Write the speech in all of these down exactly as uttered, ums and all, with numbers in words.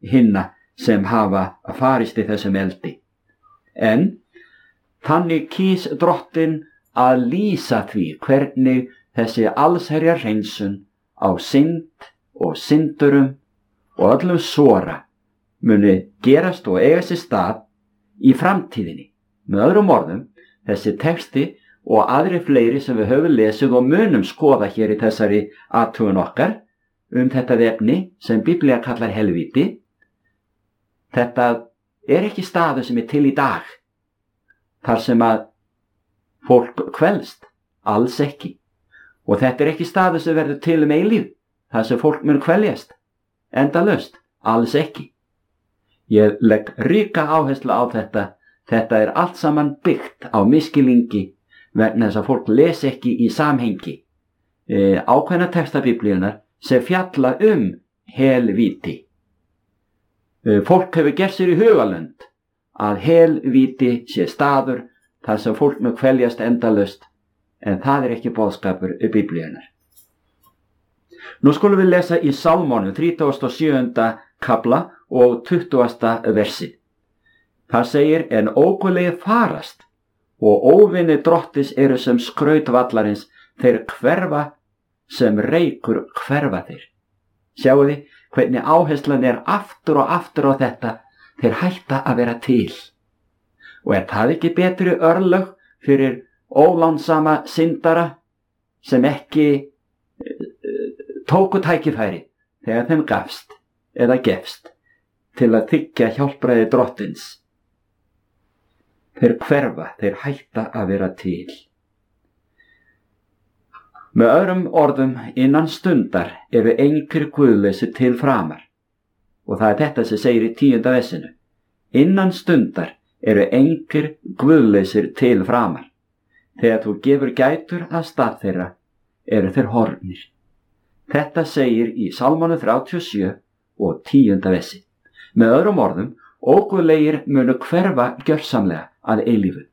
hinna sem hafa farist í þessum eldi. En þannig kýs Drottinn að lýsa því hvernig þessi allsherjar hreinsun á synd og syndurum og öllum sora muni gerast og eiga sér stað í framtíðinni. Með öðrum orðum, þessi texti og aðri fleiri sem við höfum lesið og munum skoða hér í þessari athugun okkar um þetta efni sem Biblía kallar helvíti, þetta er ekki staður sem er til í dag, þar sem að fólk kvelst, alls ekki. Og þetta er ekki staður sem verður til um eilíf, þar sem fólk mun kveljast, endalaust, alls ekki. Ég legg ríka áherslu á þetta, þetta er allt saman byggt á misskilningi vegna þess að fólk les ekki í samhengi e, ákveðna texta Biblíunnar sem fjalla um helvíti. E, fólk hefur gert sér í hugalund að helvíti sé staður þar sem fólk mun kveljast endalaust, en það er ekki boðskapur Biblíunnar. Nú skulum við lesa í Sálmónum þrítugasta og sjöunda kafla og tuttugasta versi. Það segir, en óguðlegir farast og óvinni Drottis eru sem skraut vallarins, þeir hverfa sem reykur hverfa þeir. Sjáu þið hvernig áherslan er aftur og aftur á þetta, þeir hætta að vera til. Og er það ekki betri örlög fyrir ólánsama syndara sem ekki tóku tækifæri þegar þeim gafst eða gefst til að þiggja hjálpræði Drottins? Þeir hverfa, þeir hætta að vera til. Með öðrum orðum, innan stundar eru engir guðlausir til framar. Og það er þetta sem segir í tíunda versinu. Innan stundar eru engir guðlausir til framar. Þegar þú gefur gætur að stað þeirra, eru þeir horfnir. Þetta segir í Sálmónum þrjátíu og sjö og tíunda versi. Með öðrum orðum, óguðlegir munu hverfa gjörsamlega að eilífu.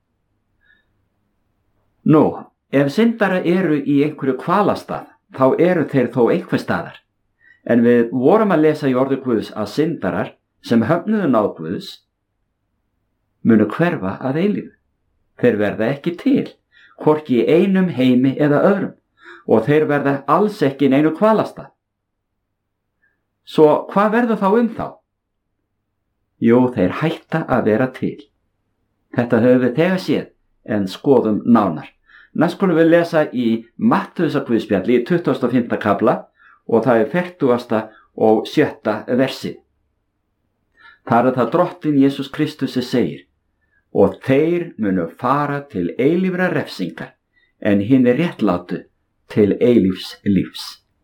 Nú, ef syndara eru í einhverju kvalastað, þá eru þeir þó einhver staðar. En við vorum að lesa í orði Guðs að syndarar sem höfnuðu náð Guðs munu hverfa að eilífu. Þeir verða ekki til, hvorki í einum heimi eða öðrum, og þeir verða alls ekki í neinu kvalastað. Svo hvað verður þá um þá? Jú, þeir hætta að vera til. Þetta höfum við þegar séð, en skoðum nánar. Næst skulum við lesa í Mattheusar Guðspjalli í tuttugasta og fimmta kafla og það er fertugasta og sjötta versi. Þar er það Drottinn Jesús Kristus sem segir, og þeir munu fara til eilífra refsingar, en hinn er réttlátu til eilífs lífs.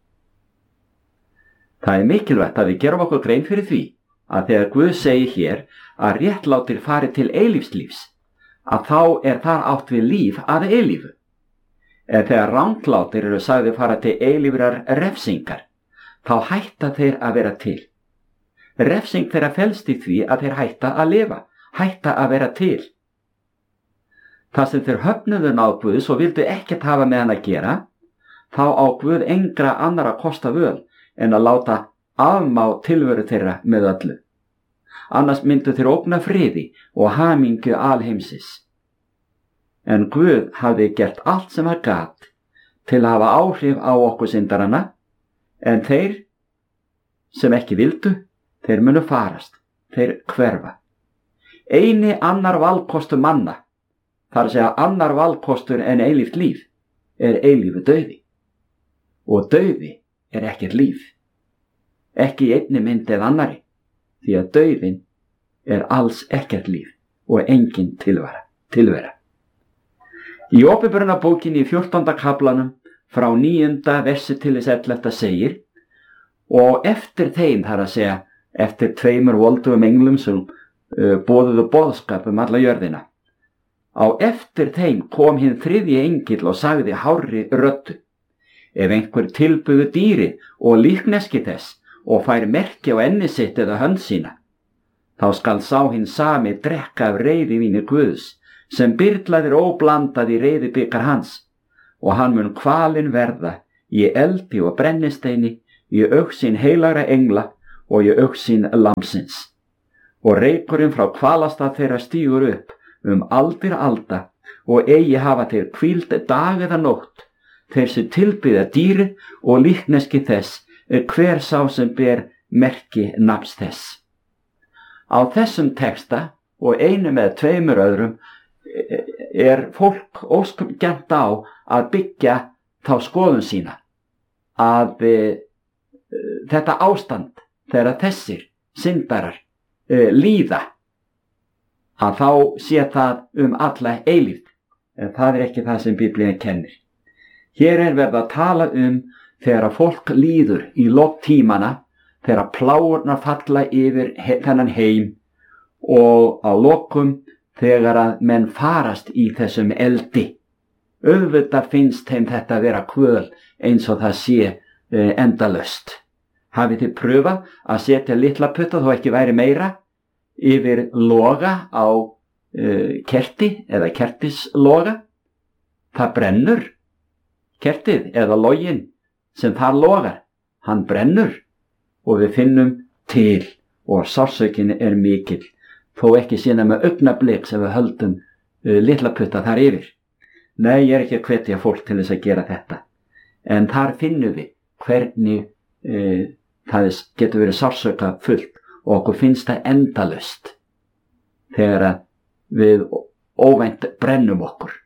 Það er mikilvægt að við gerum okkur grein fyrir því að þegar Guð segir hér að réttlátir fari til eilífslífs, að þá er þar átt við líf að eilífu. En þegar ranglátir eru sagði fara til eilífrar refsingar, þá hætta þeir að vera til. Refsing þeirra felst í því að þeir hætta að lifa, hætta að vera til. Það sem þeir höfnuðu náð Guðs og vildu ekkert hafa með hann að gera, þá á Guð engra annara kosta völ en að láta afmá tilveru þeirra með öllu. Annars myndu þeir ógna friði og hamingju alheimsins. En Guð hafði gert allt sem hann gat til að hafa áhrif á okkur syndarana, en þeir sem ekki vildu, þeir munu farast, þeir hverfa. Eini annar valkostur manna, þar að segja annar valkostur en eilíft líf, er eilífu dauði. Og dauði er ekkert líf, ekki í einni mynd eða annari, því að dauðin er alls ekkert líf og engin tilvera. tilvera. Í Opinberunarbókinni í fjórtánda kaflanum frá níunda versi til þess ellefta segir, og eftir þeim, þar að segja, eftir tveimur voldugum englum sem uh, boðuðu boðskap um alla jörðina, á eftir þeim kom hinn þriðji engill og sagði hárri röddu, ef einhver tilbuðu dýri og líkneski þess og fær merki á enni sitt eða hönd sína, þá skal sá hinn sami drekka af reiðivíni Guðs, sem byrlaðir óblandað í reiðibikar hans, og hann mun kvalinn verða í eldi og brennisteini, í augsýn heilagra engla og í augsýn lambsins. Og reykurinn frá hvalastað þeirra stígur upp um aldir alda og eigi hafa þeir hvíld dag eða nótt, þeir sem tilbyða dýrið og líkneski þess er hver sá sem ber merki nafns þess. Á þessum texta og einu með tveimur öðrum er fólk ósköp gjarnt á að byggja þá skoðun sína að e, þetta ástand þegar þessir syndarar e, líða að þá sé það um alla eilífð, en það er ekki það sem Biblían kennir. Hér er verið að tala um þegar fólk líður í lok tímana, þegar pláurnar falla yfir he þennan heim og á lokum þegar að menn farast í þessum eldi. Auðvitað finnst þeim þetta vera kvöl eins og það sé e, endalaust. Hafið þið pröfað að setja litla putta þó ekki væri meira yfir loga á e, kerti eða kertisloga? Það brennur. Kertið eða login sem þar logar, hann brennur og við finnum til og sársaukin er mikill, þó ekki sína með augnablik sem við höldum uh, litla putta þar yfir. Nei, ég er ekki að hvetja fólk til þess að gera þetta, en þar finnum við hvernig uh, það getur verið sársauka fullt og okkur finnst það endalaust þegar við óvænt brennum okkur.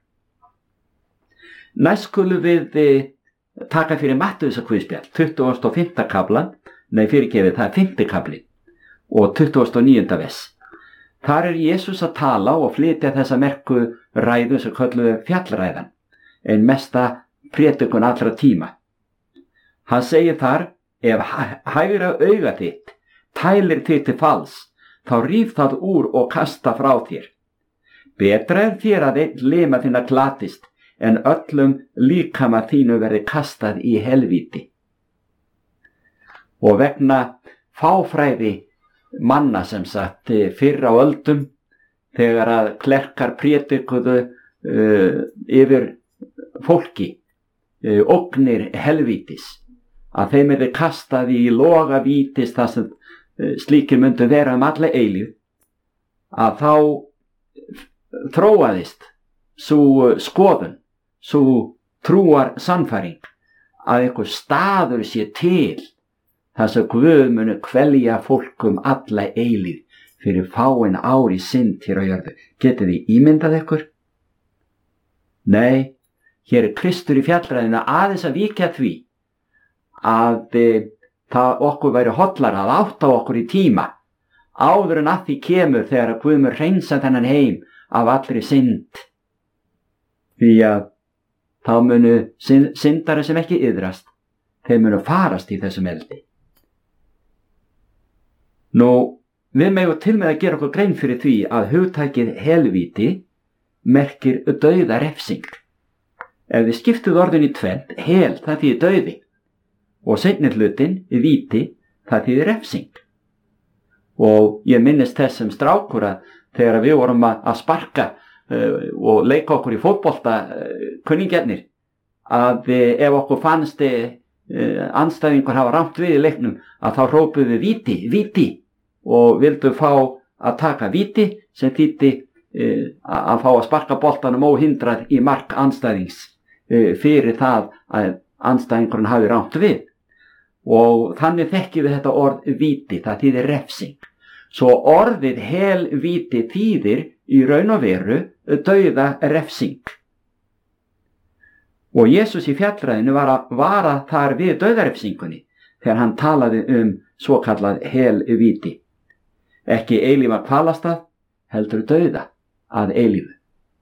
Næst skulum við uh, taka fyrir Mattheusar guðspjall, tuttugasta og fimmta kaflan, nei fyrirgefið, það er fimmti kafli og tuttugasta og níunda vers. Þar er Jesús að tala og flytja þessa merku ræðu sem kölluðu fjallræðan, en mesta prédikun allra tíma. Hann segir þar, ef hægra auga þitt tælir þitt til falls, þá ríf það úr og kasta frá þér. Betra er þér að einn lima þinna glatist, en öllum líkama þínu verði kastað í helvíti. Og vegna fáfræði manna sem sagt fyrr á öldum, þegar að klerkar prédikuðu uh, yfir fólki uh, ógnir helvítis, að þeim verði kastað í loga vítis þar sem uh, slíkir myndu vera um alla eilíf, að þá þróaðist svo skoðun, svo trúar sannfæring að einhver staður sé til þar sem Guð muni kvelja fólk um alla eilíð fyrir fáin ár í synd hér á jörðu. Getið þið ímyndað ykkur? Nei, hér er Kristur í fjallræðinu aðeins að víkja því að e, það okkur væri hollara að átta okkur í tíma áður en að því kemur þegar að Guð mun hreinsa þennan heim af allri synd. Því að þá munu syndari sem ekki iðrast, þeir munu farast í þessum eldi. Nú, við megum til með að gera okkur grein fyrir því að hugtækið helvíti merkir dauða refsing. Ef við skiptuð orðin í tvennt, hel það þýðir dauði og seinni hlutin í víti það þýðir refsing. Og ég minnist þess sem strákur að þegar við vorum að sparka uh, og leika okkur í fótbolta uh, kunningjarnir, að uh, ef okkur fannst uh, andstæðingur hafa rangt við í leiknum, að þá hrópuðu við víti, víti og vildu fá að taka víti sem þýddi uh, að fá að sparka boltanum óhindrað í mark andstæðings uh, fyrir það að andstæðingurinn hafi rangt við. Og þannig þekkjum við þetta orð víti, það þýðir refsing. Svo orðið helvíti þýðir í raun og veru dauða refsing. Og Jesús í fjallræðinu var að vara þar við dauðarefsingunni þegar hann talaði um svokallað helvíti. Ekki eilífa kvalastað, heldur dauða að eilífu.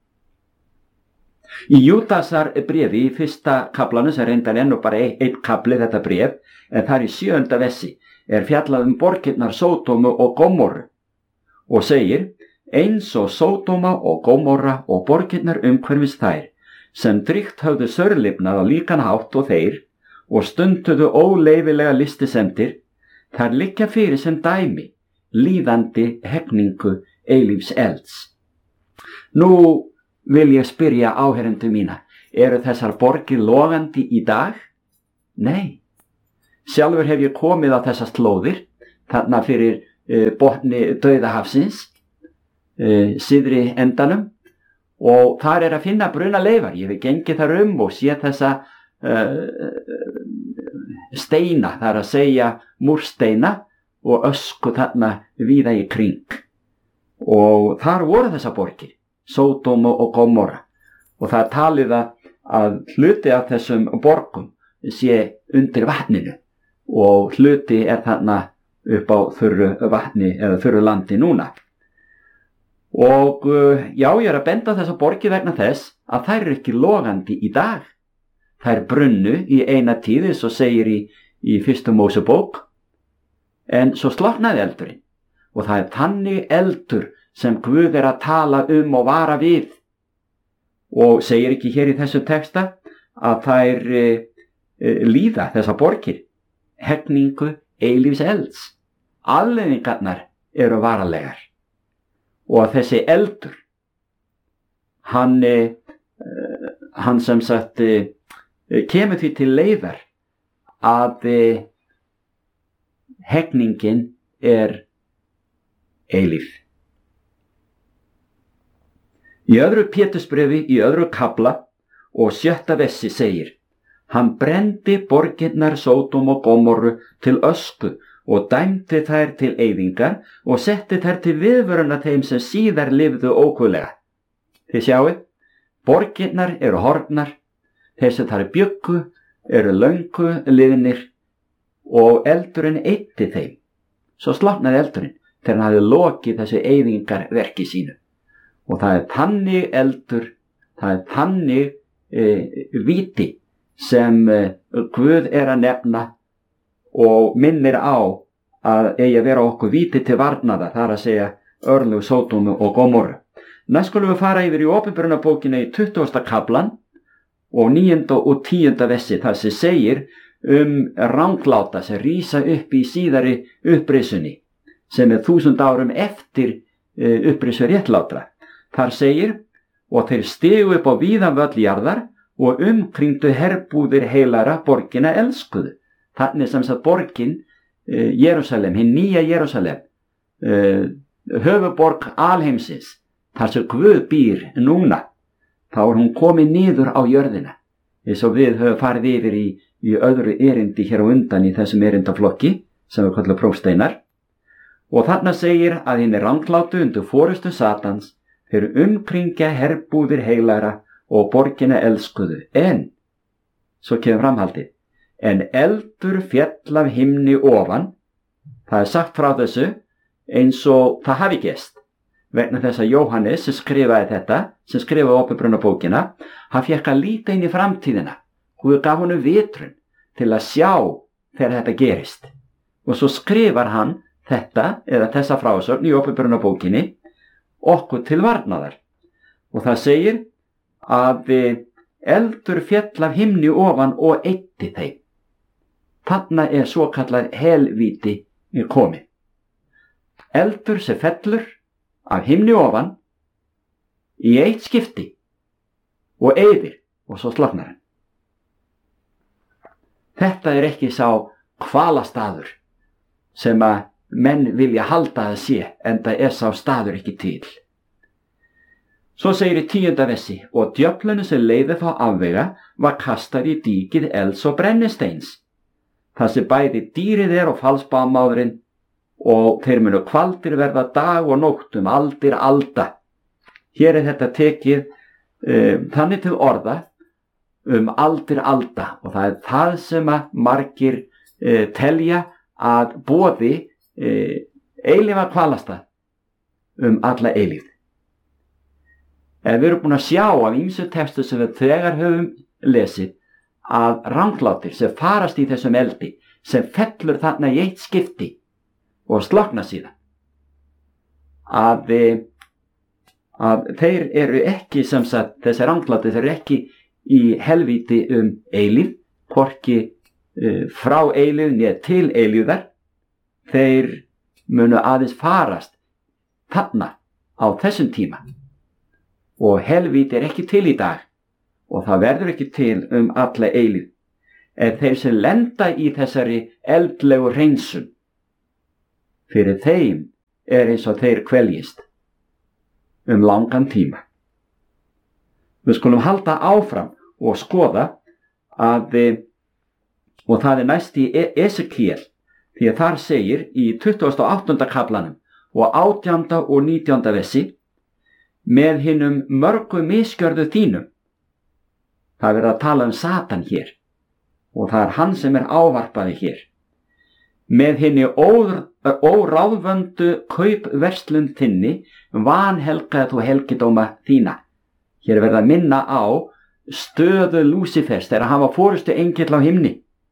Í Júdasar bréfi í fyrsta kaflanu, sem reyndar enn og bara einn ein kafli þetta bréf, en þar í sjöunda vessi er fjallað um borgirnar Sódómu og Gómorru og segir, eins og Sódóma og Gómorra og borgirnar umhverfis þær, sem drygt höfðu sörlifnað á líkan hátt og þeir og stunduðu óleyfilega listisemdir, þar liggja fyrir sem dæmi líðandi hegningu eilífs elds. Nú vil ég spyrja áherendur mína, eru þessar borgir logandi í dag? Nei. Sjálfur hef ég komið á þessar slóðir, þarna fyrir uh, botni Dauðahafsins, uh, syðri endanum, og þar er að finna brunaleifar. Ég hef gengið þar um og séð þessa uh, steina, það er að segja múrsteina og ösku þarna víða í kring. Og þar voru þessa borgir, Sódóma og Gomorra, og það er talið að hluti af þessum borgum sé undir vatninu og hluti er þarna upp á þurru vatni eða þurru landi núna. Og já, ég er að benda þessa borgi vegna þess að þær eru ekki logandi í dag. Þær brunnu í eina tíð, eins og segir í, í fyrstu Mósebók, en svo slokknaði eldurinn. Og það er þannig eldur sem Guð er að tala um og vara við. Og segir ekki hér í þessu texta að þær e, e, líða þessa borgir, hegningu eilífs elds. Afleiðingarnar eru varalegar. Og að þessi eldur, hann, e, hann sem sagt e, kemur því til leiðar að e, hegningin er eilíf. Í öðru Pétursbréfi, í öðru kafla og sjötta vessi segir: Hann brendi borgirnar Sódóm og Gomorru til ösku og dæmdi þær til eyðingar og setti þær til viðvöruna þeim sem síðar lifðu ókvölega. Þið sjáið, borgirnar eru horfnar, þeir sem þar bjuggu eru löngu liðnir og eldurinn eyddi þeim. Svo slokknaði eldurinn þegar hann hafði lokið þessu eyðingarverki sínu. Og það er þannig eldur, það er þannig e, víti sem e, Guð er að nefna og minnir á að eigi að vera okkur víti til varnaðar, það er að segja örlög Sódómu og Gomorru. Næst skulum við fara yfir í Opinberunarbókina í tuttugasta kaflan og níunda og tíunda vessi, þar sem segir um rangláta sem rísa upp í síðari upprisunni, sem er þúsund árum eftir e, upprisu réttlátra. Þar segir: Og þeir stigu upp á víðan völl jarðar og umkringdu herbúðir heilara borgina elskuðu. Þannig sem sagt borgin e, Jerúsalem, hinn nýja Jerúsalem, e, höfuborg alheimsins, þar sem Guð býr núna, þá er hún komin niður á jörðina, eins og við höfum farið yfir í, í öðru erindi hér á undan í þessum erindaflokki sem við kallum prófsteinar. Og þarna segir að hinn er ranglátu undir forystu Satans, þeir umkringja herbúðir heilara og borgina elskuðu. En, svo kemur framhaldið, en eldur féll af himni ofan. Það er sagt frá þessu eins og það hafi gerst, vegna þess að Jóhannes sem skrifaði þetta, sem skrifaði Opinberunarbókina, hann fékk að líta inn í framtíðina. Guð gaf honum vitrun til að sjá þegar þetta gerist. Og svo skrifar hann þetta, eða þessa frásögn í Opinberunarbókinni, okkur til varnaðar. Og það segir að eldur féll af himni ofan og eyddi þeim. Þarna er svo kallað helvíti komið. Eldur sem fellur af himni ofan í eitt skipti og eyðir og svo sloknar hann. Þetta er ekki sá hvalastaður sem að menn vilja halda að sé, en það er sá staður ekki til. Svo segir í tíunda vessi: Og djöflunum sem leiði þá afvega var kastað í dýkið elds og brennisteins, þar sem bæði dýrið er og falsbámaðurinn, og þeir munu kvaldir verða dag og nótt um aldir alda. Hér er þetta tekið um, þannig til orða um aldir alda, og það er það sem að margir uh, telja að boði uh, eilífa kvalastað um alla eilífð. Ef við erum búin að sjá af ýmsu textu sem við þegar höfum lesið að ranglátir sem farast í þessum eldi, sem fellur þarna í eitt skipti og slokna síðan, að, að þeir eru ekki, sem sagt, þessi ranglátir, þeir eru ekki í helvíti um eilíf, hvorki uh, frá eilíf né til eilífðar. Þeir munu aðeins farast þarna á þessum tíma. Og helvíti er ekki til í dag og það verður ekki til um alla eilífð. En þeir sem lenda í þessari eldlegu hreinsun, fyrir þeim er eins og þeir kveljist um langan tíma. Við skulum halda áfram og skoða að, og það er næst í Esekiel, því að þar segir í tuttugasta og áttunda kaflanum og átjánda og nítjánda versi, með hinum mörgu misgjörðu þínum. Það er verið að tala um Satan hér og það er hann sem er ávarpaði hér. Með hinni óráðvöndu kaupverslun þinni vanhelgaði þú helgidóma þína. Hér er verið að minna á stöðu Lúsifers þegar hann var forystu engill á himni.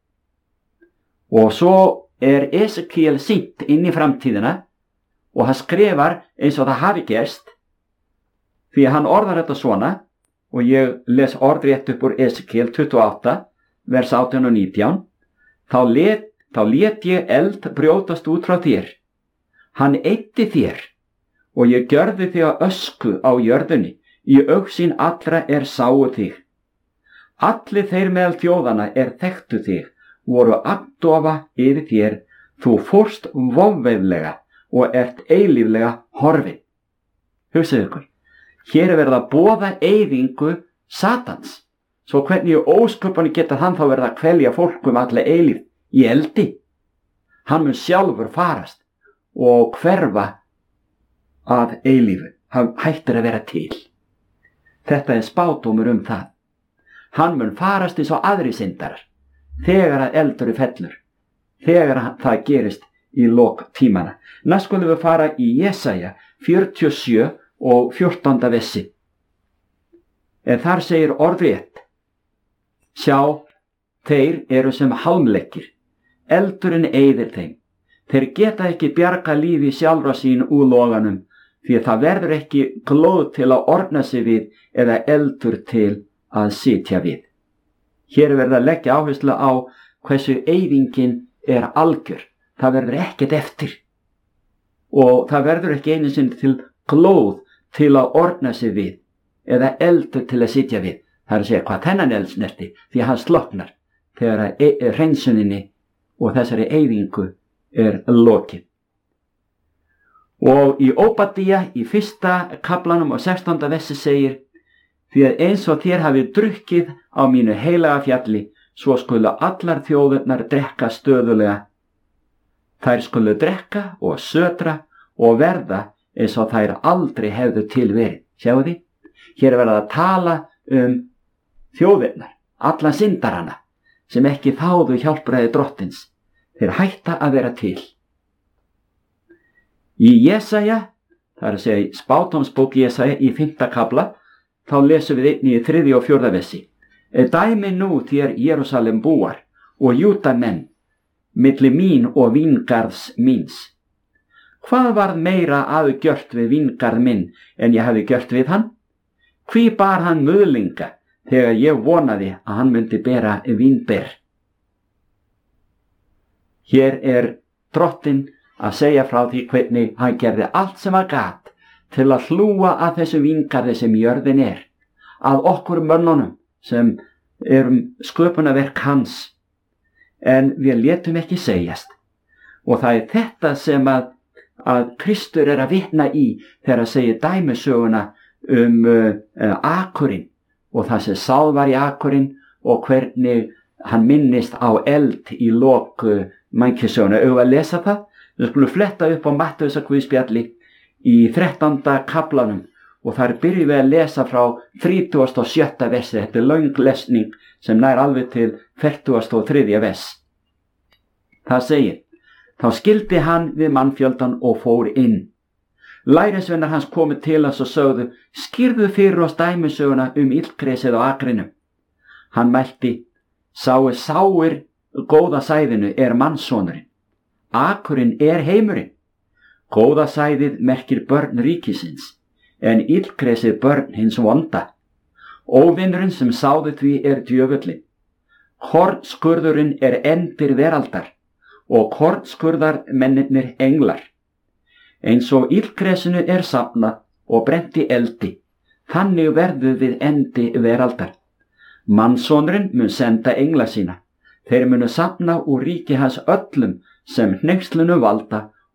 Og svo er Esekiel sýnt inn í framtíðina og hann skrifar eins og það hafi gerst, því að hann orðar þetta svona, og ég les orðrétt upp úr Esekiel tuttugu og átta, vers átján og nítján, þá let, þá let ég eld brjótast út frá þér. Hann eyddi þér, og ég gjörði þig að ösku á jörðunni, í augsýn allra er sáu þig. Allir þeir meðal þjóðana er þekktu þig, voru agndofa yfir þér, þú fórst vofveiflega og ert eilíflega horfin. Hugsaðu ykkur, hér er verið að boða eyðingu Satans, svo hvernig í ósköpunni geta hann þá verið að kvelja fólk um alla eilíf í eldi. Hann mun sjálfur farast og hverfa að eilífu, hann hættir að vera til. Þetta er spádómur um það. Hann mun farast eins og aðri syndarar, þegar að eldur er fellur, þegar það gerist í lok tímana. Næst skulum við fara í Jesaja fjörutíu og sjö og fjórtánda versi. En þar segir orðrétt: Sjá, þeir eru sem hálmleggir, eldurinn eyðir þeim. Þeir geta ekki bjarga lífi sjálfra sín úr loganum, því að það verður ekki glóð til að orna sig við eða eldur til að sitja við. Hér er verið að leggja áherslu á hversu eyðingin er algjör. Það verður ekkert eftir og það verður ekki einu sinni til glóð til að orna sig við eða eldur til að sitja við. Það er að segja hvað þennan eld snerti, því að hann slokknar þegar e hreinsuninni og þessari eyðingu er lokið. Og í Óbadía í fyrsta kaflanum og sextánda versi segir: Því að eins og þér hafið drukkið á mínu heilaga fjalli, svo skulu allar þjóðurnar drekka stöðulega. Þær skulu drekka og södra og verða eins og þær aldrei hefðu til verið. Sjáu því? Hér er verið að tala um þjóðirnar, alla syndarana, sem ekki þáðu hjálpræði drottins. Þeir hætta að vera til. Í Jesaja, það er að segja í spádómsbók Jesaja í fimmta kafla, þá lesum við einnig í þriðja og fjórða versi: Dæmi nú þér Jerúsalem búar og Júda menn, milli mín og víngarðs míns. Hvað varð meira að gjört við víngarð minn en ég hafi gjört við hann? Hví bar hann möðlinga þegar ég vonaði að hann myndi bera vínber? Hér er drottinn að segja frá því hvernig hann gerði allt sem hann gat til að hlúa að þessu víngarði sem jörðin er, að okkur mönnunum sem erum sköpunarverk hans. En við létum ekki segjast. Og það er þetta sem að, að Kristur er að vitna í þegar að segja dæmisöguna um uh, akurinn og það sem sáð var í akurinn og hvernig hann minnist á eld í lok uh, mannkynssöguna. Eigum við að lesa það? Við skulum fletta upp á Matteusarguðspjalli í þrettánda kaflanum og þar byrjum við að lesa frá þrítugasta og sjötta versi. Þetta er löng lesning sem nær alveg til fertugasta og þriðja vers. Það segir: Þá skildi hann við mannfjöldan og fór inn. Lærisveinar hans komu til hans og sögðu: Skýrðu fyrir oss dæmisöguna um illgresið á akrinum. Hann mælti: Sáu sáir góða sæðinu er mannssonurinn. Akurinn er heimurinn. Góða sæðið merkir börn ríkisins, en illgresið börn hins vonda. Óvinurinn sem sáði því er djöfullinn. Kornskurðurinn er endir veraldar og kornskurðar mennirnir englar. Eins og illgresinu er safnað og brent í eldi, þannig verður við endi veraldar. Mannssonurinn mun senda engla sína. Þeir munu safna úr ríki hans öllum sem hneykslunu valda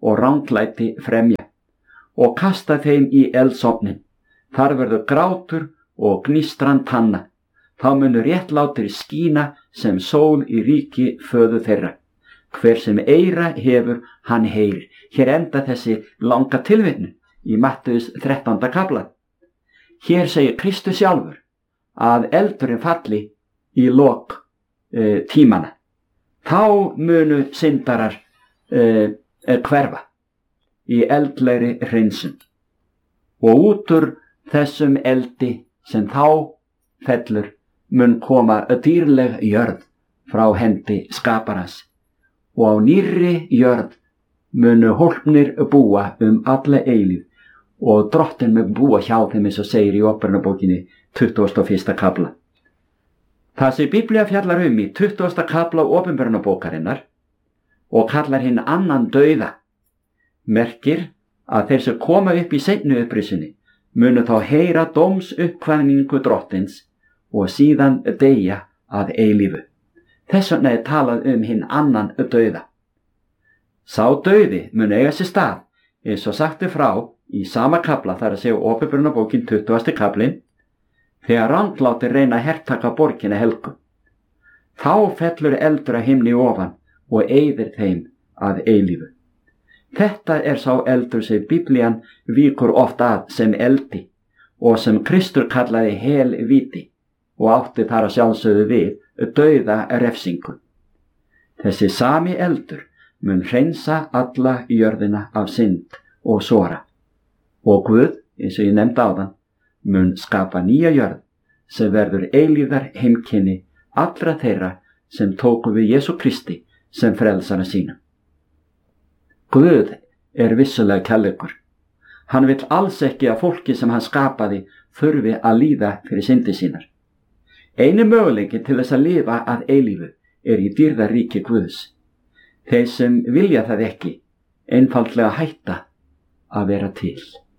og ranglæti fremja og kasta þeim í eldsofnin. Þar verður grátur og gnistran tanna. Þá munu réttlátir skína sem sól í ríki föður þeirra. Hver sem eyra hefur, hann heyrir. Hér enda þessi langa tilvitnun í Mattheus þrettánda kafla. Hér segir Kristus sjálfur að eldurinn falli í lok e, tímana. Þá munu syndarar e, e, hverfa í eldlegri hreinsun. Og út úr þessum eldi sem þá fellur mun koma dýrleg jörð frá hendi skaparans. Og á nýrri jörð munu hólpnir búa um alla eilíf og drottin mun búa hjá þeim eins og segir í Ópereynabókinni tuttugasta og fyrsta kafla. Það sem Biblía fjallar um í tuttugasta kafla Opinberunarbókarinnar og kallar hinn annan dauða merkir að þeir sem koma upp í seinni upprisunni munu þá heyra dómsuppkvaðningu drottins og síðan deyja að eilífu. Þess vegna er talað um hinn annan dauða. Sá dauði mun eiga sér stað, eins og sagti frá í sama kafla, þar að segja Opinberunarbókin tuttugasti kaflinn, þegar ranglátir reyna að hertaka borgina helgu. Þá fellur eldur að himni ofan og eyðir þeim að eilífu. Þetta er sá eldur sem Biblían víkur oft að sem eldi og sem Kristur kallaði helvíti og átti þar að sjálfsögðu við dauða refsingu. Þessi sami eldur mun hreinsa alla jörðina af synd og sora. Og Guð, eins og ég nefndi áðan, mun skapa nýja jörð sem verður eilífðar heimkynni allra þeirra sem tóku við Jesú Kristi sem frelsara sína. Guð er vissulega kærleikur. Hann vill alls ekki að fólki sem hann skapaði þurfi að líða fyrir syndi sínar. Einu möguleiki til þess að lifa að eilífu er í dýrðaríki Guðs. Þeir sem vilja það ekki einfaldlega hætta að vera til.